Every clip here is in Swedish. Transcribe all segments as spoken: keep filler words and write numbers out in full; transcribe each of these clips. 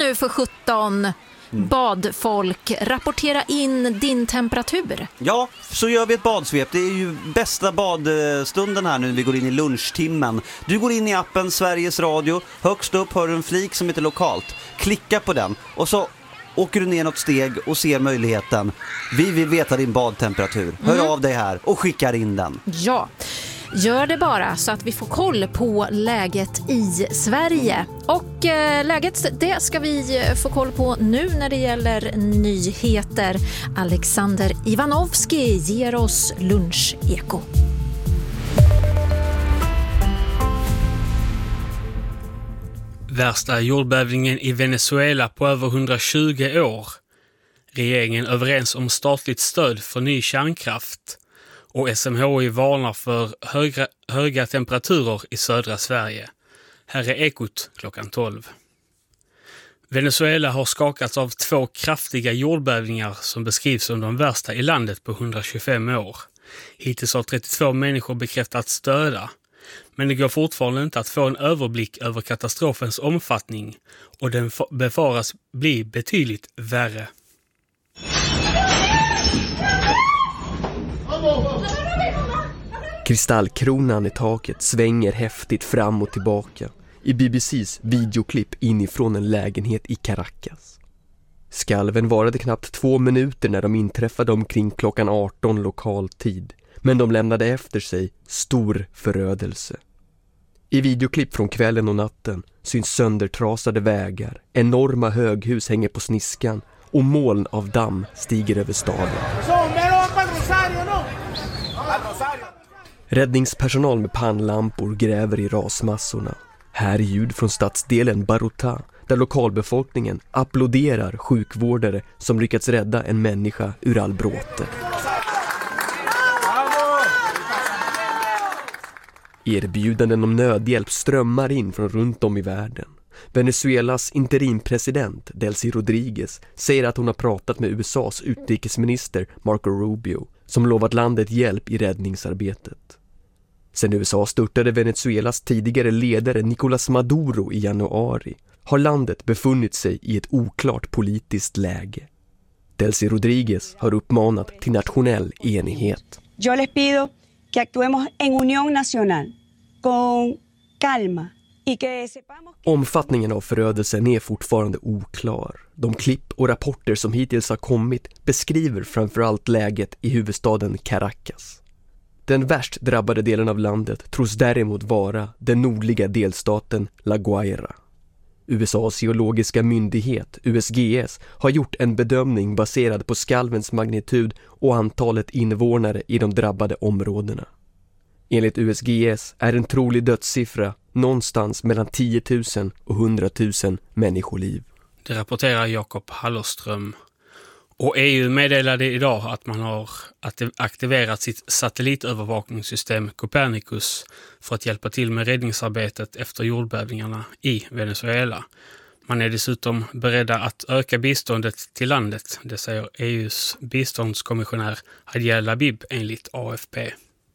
nu för sjutton, mm. badfolk, rapportera in din temperatur. Ja, så gör vi ett badsvep. Det är ju bästa badstunden här nu när vi går in i lunchtimmen. Du går in i appen Sveriges Radio. Högst upp har du en flik som heter lokalt. Klicka på den och så åker du ner något steg och ser möjligheten. Vi vill veta din badtemperatur. Hör mm. av dig här och skickar in den. Ja, gör det bara så att vi får koll på läget i Sverige. Och eh, läget, det ska vi få koll på nu när det gäller nyheter. Alexander Ivanovski ger oss luncheko. Värsta jordbävningen i Venezuela på över hundratjugo år. Regeringen överens om statligt stöd för ny kärnkraft. Och S M H I varnar för höga, höga temperaturer i södra Sverige. Här är Ekot klockan tolv. Venezuela har skakats av två kraftiga jordbävningar som beskrivs som de värsta i landet på hundratjugofem år. Hittills har trettiotvå människor bekräftats döda. Men det går fortfarande inte att få en överblick över katastrofens omfattning och den befaras bli betydligt värre. Kristallkronan i taket svänger häftigt fram och tillbaka i B B C:s videoklipp inifrån en lägenhet i Caracas. Skalven varade knappt två minuter när de inträffade omkring klockan arton lokal tid, men de lämnade efter sig stor förödelse. I videoklipp från kvällen och natten syns söndertrasade vägar, enorma höghus hänger på sniskan och moln av damm stiger över staden. Räddningspersonal med pannlampor gräver i rasmassorna. Här är ljud från stadsdelen Baruta, där lokalbefolkningen applåderar sjukvårdare som lyckats rädda en människa ur all bråte. Erbjudanden om nödhjälp strömmar in från runt om i världen. Venezuelas interimpresident Delcy Rodriguez säger att hon har pratat med U S A:s utrikesminister Marco Rubio som lovat landet hjälp i räddningsarbetet. Sen U S A störtade Venezuelas tidigare ledare Nicolás Maduro i januari har landet befunnit sig i ett oklart politiskt läge. Delcy Rodriguez har uppmanat till nationell enighet. Jag les pido que actuemos en unión nacional con calma. Omfattningen av förödelsen är fortfarande oklar. De klipp och rapporter som hittills har kommit beskriver framförallt läget i huvudstaden Caracas. Den värst drabbade delen av landet tros däremot vara den nordliga delstaten La Guaira. U S A:s geologiska myndighet, U S G S, har gjort en bedömning baserad på skalvens magnitud och antalet invånare i de drabbade områdena. Enligt U S G S är en trolig dödssiffra någonstans mellan tio tusen och hundra tusen människoliv. Det rapporterar Jakob Hallerström. Och E U meddelade idag att man har aktiverat sitt satellitövervakningssystem Copernicus för att hjälpa till med räddningsarbetet efter jordbävningarna i Venezuela. Man är dessutom beredda att öka biståndet till landet, det säger E U:s biståndskommissionär Hadja Labib enligt A F P.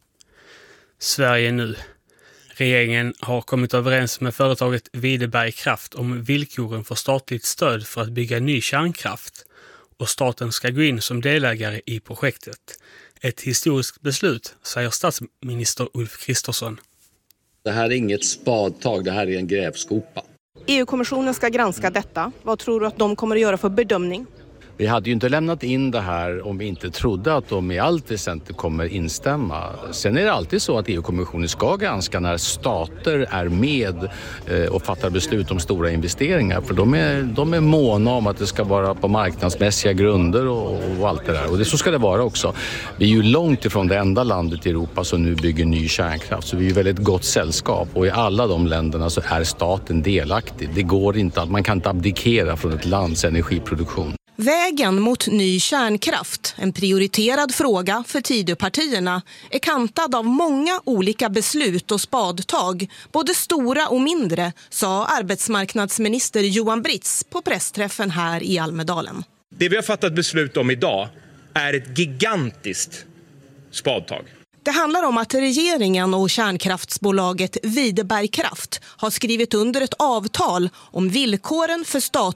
Sverige nu. Regeringen har kommit överens med företaget Videberg Kraft om villkoren för statligt stöd för att bygga ny kärnkraft och staten ska gå in som delägare i projektet. Ett historiskt beslut, säger statsminister Ulf Kristersson. Det här är inget spadtag, det här är en grävskopa. E U-kommissionen ska granska detta. Vad tror du att de kommer att göra för bedömning? Vi hade ju inte lämnat in det här om vi inte trodde att de i allt väsentligt kommer instämma. Sen är det alltid så att E U-kommissionen ska granska när stater är med och fattar beslut om stora investeringar. För de är, de är måna om att det ska vara på marknadsmässiga grunder och, och allt det där. Och det, så ska det vara också. Vi är ju långt ifrån det enda landet i Europa som nu bygger ny kärnkraft. Så vi är ju väldigt gott sällskap. Och i alla de länderna så är staten delaktig. Det går inte att man kan inte abdikera från ett lands energiproduktion. Vägen mot ny kärnkraft, en prioriterad fråga för Tidöpartierna, är kantad av många olika beslut och spadtag, både stora och mindre, sa arbetsmarknadsminister Johan Britz på pressträffen här i Almedalen. Det vi har fattat beslut om idag är ett gigantiskt spadtag. Det handlar om att regeringen och kärnkraftsbolaget Videberg Kraft har skrivit under ett avtal om villkoren för stat